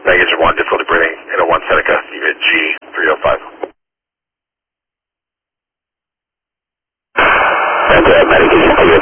Baggage 1, difficulty breathing, 801 Seneca, unit G305. That's medication,